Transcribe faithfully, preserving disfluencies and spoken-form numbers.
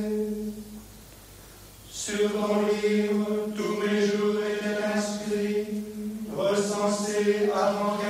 Sur ton livre, tous mes jours étaient inscrits, recensés avant